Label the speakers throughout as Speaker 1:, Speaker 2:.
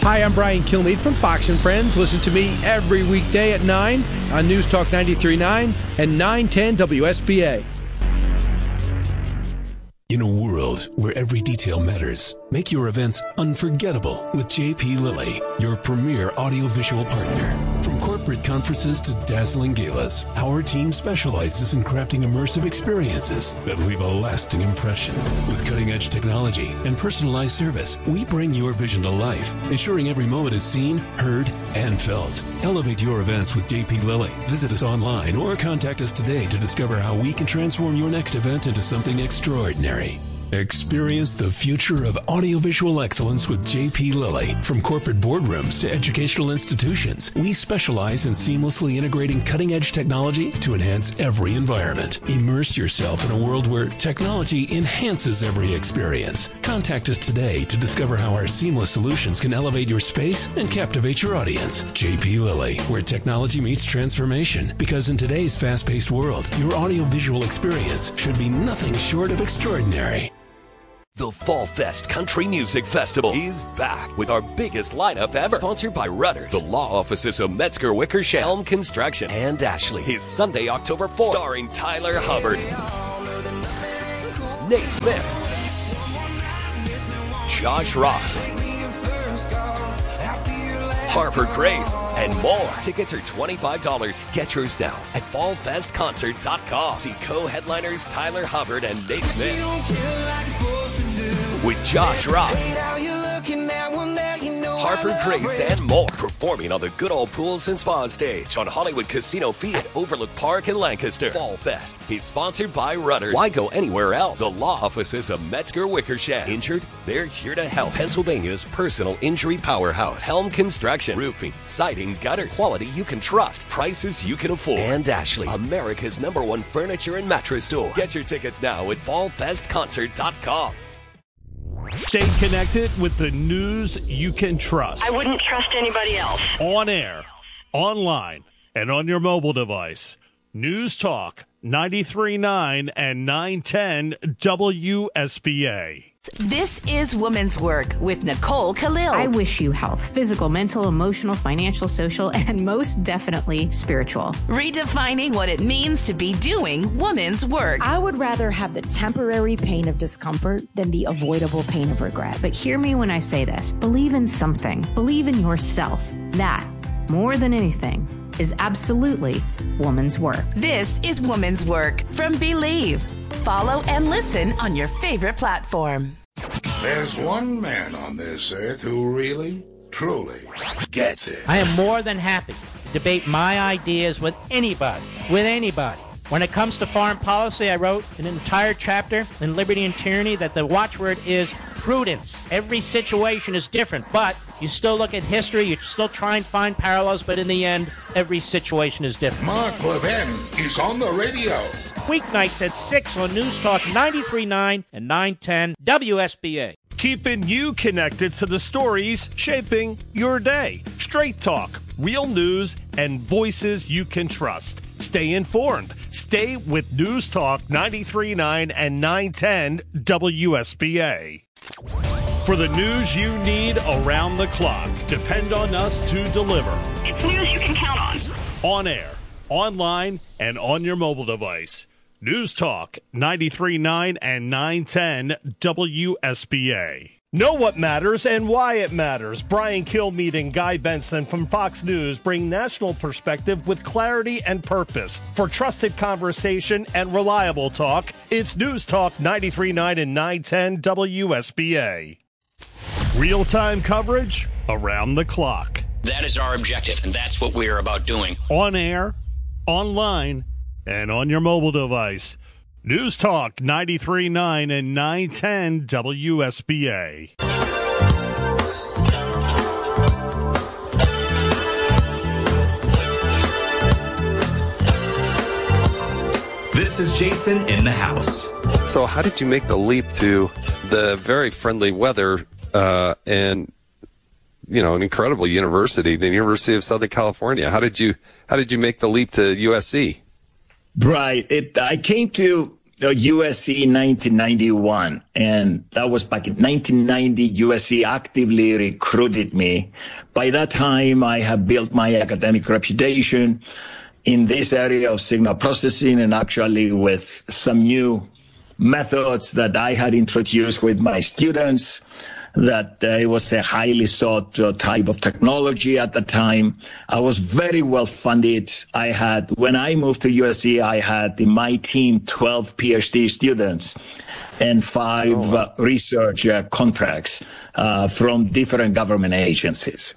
Speaker 1: Hi, I'm Brian Kilmeade from Fox & Friends. Listen to me every weekday at 9 on News Talk 93.9 and 910 WSBA.
Speaker 2: In a world where every detail matters, make your events unforgettable with JP Lilly, your premier audiovisual partner. From corporate conferences to dazzling galas, our team specializes in crafting immersive experiences that leave a lasting impression. With cutting-edge technology and personalized service, we bring your vision to life, ensuring every moment is seen, heard, and felt. Elevate your events with JP Lilly. Visit us online or contact us today to discover how we can transform your next event into something extraordinary. Experience the future of audiovisual excellence with JP Lilly. From corporate boardrooms to educational institutions, we specialize in seamlessly integrating cutting-edge technology to enhance every environment. Immerse yourself in a world where technology enhances every experience. Contact us today to discover how our seamless solutions can elevate your space and captivate your audience. JP Lilly, where technology meets transformation. Because in today's fast-paced world, your audiovisual experience should be nothing short of extraordinary.
Speaker 3: The Fall Fest Country Music Festival is back with our biggest lineup ever. Sponsored by Rudders, the law offices of Metzger Wickersham, Helm Construction, and Ashley. Is Sunday, October 4th. Starring Tyler Hubbard, Nate Smith, Josh Ross, Harper Grace, and more. Tickets are $25. Get yours now at fallfestconcert.com. See co-headliners Tyler Hubbard and Nate Smith with Josh Ross, Harper Grace, and more. Performing on the Good Old Pools and Spa stage on Hollywood Casino Field at Overlook Park in Lancaster. Fall Fest is sponsored by Rudders. Why go anywhere else? The law offices of Metzger Wickersham. Injured? They're here to help. Pennsylvania's personal injury powerhouse. Helm Construction. Roofing, siding, gutters. Quality you can trust. Prices you can afford. And Ashley, America's #1 furniture and mattress store. Get your tickets now at fallfestconcert.com.
Speaker 4: Stay connected with the news you can trust.
Speaker 5: I wouldn't trust anybody else.
Speaker 4: On air, online, and on your mobile device. News Talk 93.9 and 910 WSBA.
Speaker 6: This is Woman's Work with Nicole Khalil.
Speaker 7: I wish you health, physical, mental, emotional, financial, social, and most definitely spiritual.
Speaker 6: Redefining what it means to be doing woman's work.
Speaker 8: I would rather have the temporary pain of discomfort than the avoidable pain of regret.
Speaker 7: But hear me when I say this. Believe in something. Believe in yourself. That, more than anything, is absolutely woman's work.
Speaker 6: This is Woman's Work from Believe. Follow and listen on your favorite platform.
Speaker 9: There's one man on this earth who really, truly gets it.
Speaker 10: I am more than happy to debate my ideas with anybody. When it comes to foreign policy, I wrote an entire chapter in Liberty and Tyranny that the watchword is prudence. Every situation is different, but you still look at history, you still try and find parallels, but in the end, every situation is different.
Speaker 9: Mark Levin is on the radio.
Speaker 10: Weeknights at 6 on News Talk 93.9 and 910 WSBA.
Speaker 4: Keeping you connected to the stories shaping your day. Straight talk, real news, and voices you can trust. Stay informed. Stay with News Talk 93.9 and 910 WSBA. For the news you need around the clock, depend on us to deliver.
Speaker 5: It's news you can count on.
Speaker 4: On air, online, and on your mobile device. News Talk 93.9 and 910 WSBA. Know what matters and why it matters. Brian Kilmeade and Guy Benson from Fox News bring national perspective with clarity and purpose. For trusted conversation and reliable talk, it's News Talk 93.9 and 910 WSBA. Real-time coverage around the clock.
Speaker 11: That is our objective, and that's what we are about doing.
Speaker 4: On air, online, and on your mobile device. News Talk 93.9 and 910 WSBA.
Speaker 12: This is Jason in the house.
Speaker 13: So how did you make the leap to the very friendly weather and, you know, an incredible university, the University of Southern California? How did you make the leap to USC?
Speaker 12: Right. I came to
Speaker 14: USC in 1991, and that was back in 1990. USC actively recruited me. By that time, I had built my academic reputation in this area of signal processing, and actually with some new methods that I had introduced with my students, that it was a highly sought type of technology at the time. I was very well funded. When I moved to USC, I had in my team 12 PhD students and 5 research contracts from different government agencies.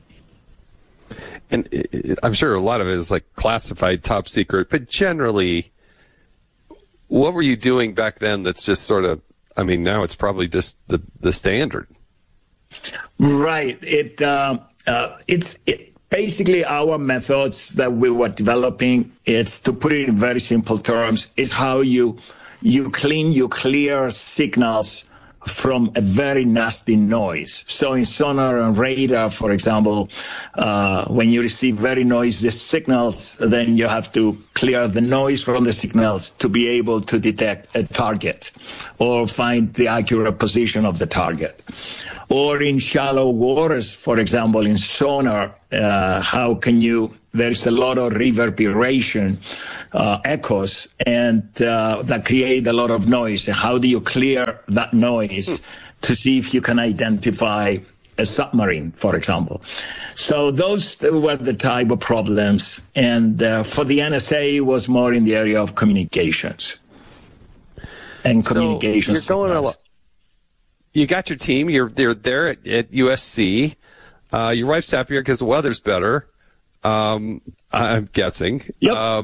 Speaker 13: And I'm sure a lot of it is like classified, top secret, but generally, what were you doing back then that's just sort of, I mean, now it's probably just the standard.
Speaker 14: Right. It's basically our methods that we were developing. It's, to put it in very simple terms, is how you clear signals from a very nasty noise. So in sonar and radar, for example, when you receive very noisy signals, then you have to clear the noise from the signals to be able to detect a target or find the accurate position of the target. Or in shallow waters, for example, in sonar, there's a lot of reverberation, echoes, and that create a lot of noise. How do you clear that noise to see if you can identify a submarine, for example? So those were the type of problems. And for the NSA, it was more in the area of communications. And communications.
Speaker 13: So you're going a lot. You got your team. They're there at USC. Your wife's happier because the weather's better. I'm guessing.
Speaker 14: Yep.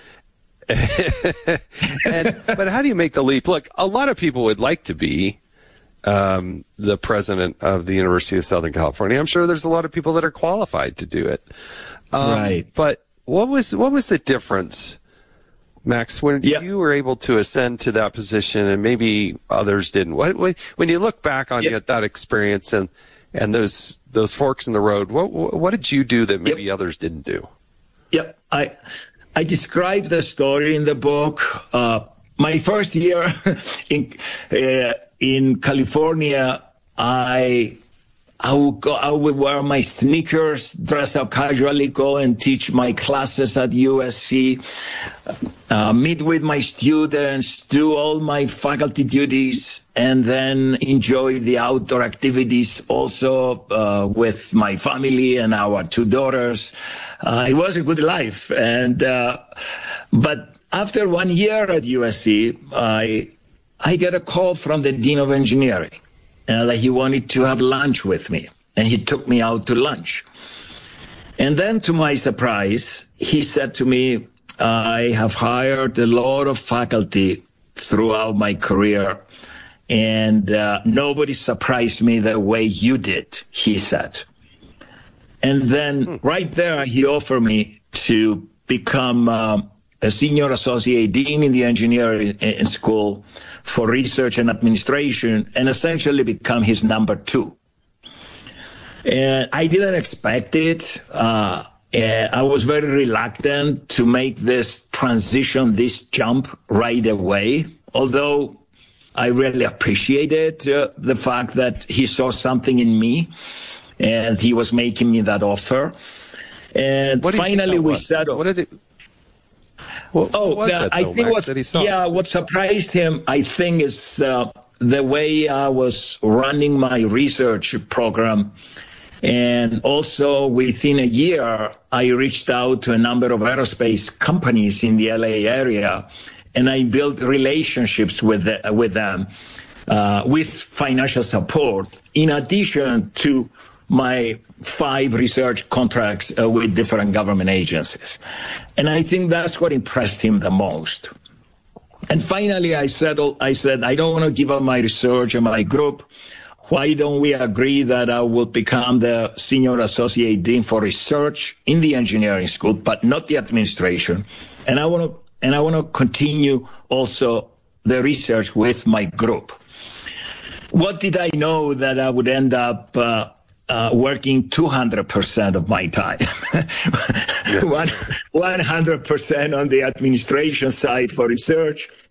Speaker 13: But how do you make the leap? Look, a lot of people would like to be the president of the University of Southern California. I'm sure there's a lot of people that are qualified to do it.
Speaker 14: Right.
Speaker 13: But what was the difference, Max, when you were able to ascend to that position and maybe others didn't? When you look back on that experience and those forks in the road, what did you do that maybe others didn't do?
Speaker 14: Yep. I described the story in the book. My first year in California, I would wear my sneakers, dress up casually, go and teach my classes at USC, meet with my students, do all my faculty duties, and then enjoy the outdoor activities also with my family and our 2 daughters. It was a good life. But after 1 year at USC, I get a call from the Dean of Engineering. That he wanted to have lunch with me, and he took me out to lunch. And then, to my surprise, he said to me, I have hired a lot of faculty throughout my career, and nobody surprised me the way you did, he said. And then right there, he offered me to become a senior associate dean in the engineering school for research and administration, and essentially become his number 2. And I didn't expect it. I was very reluctant to make this transition, this jump right away, although I really appreciated the fact that he saw something in me and he was making me that offer. And finally we settled.
Speaker 13: What did it?
Speaker 14: What surprised him, I think, is the way I was running my research program. And also within a year, I reached out to a number of aerospace companies in the LA area, and I built relationships with them with financial support, in addition to my 5 research contracts with different government agencies. And I think that's what impressed him the most. And finally, I said, I don't want to give up my research and my group. Why don't we agree that I will become the senior associate dean for research in the engineering school, but not the administration? And I want to continue also the research with my group. What did I know that I would end up working 200% of my time, 100% on the administration side for research,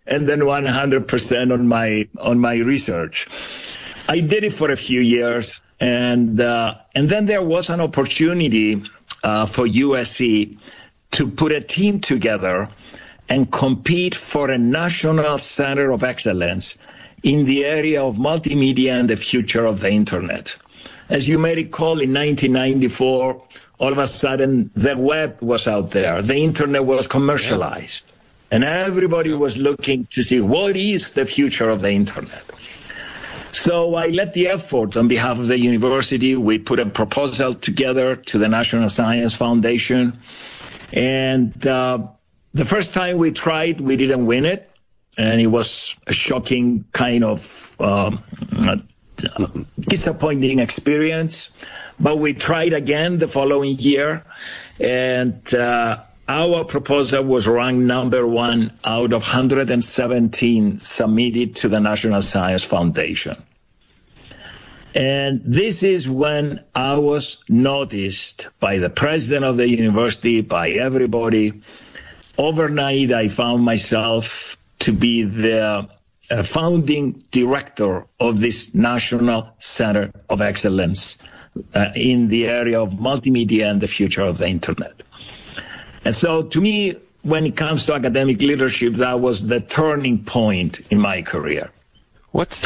Speaker 14: and then 100% on my research. I did it for a few years, and then there was an opportunity for USC to put a team together and compete for a national center of excellence in the area of multimedia and the future of the internet. As you may recall, in 1994, all of a sudden, the web was out there. The internet was commercialized. And everybody was looking to see what is the future of the internet. So I led the effort on behalf of the university. We put a proposal together to the National Science Foundation. And the first time we tried, we didn't win it. And it was a shocking kind of disappointing experience. But we tried again the following year. And our proposal was ranked number 1 out of 117 submitted to the National Science Foundation. And this is when I was noticed by the president of the university, by everybody. Overnight, I found myself to be the founding director of this National Center of Excellence in the area of multimedia and the future of the internet. And so to me, when it comes to academic leadership, that was the turning point in my career.
Speaker 13: What's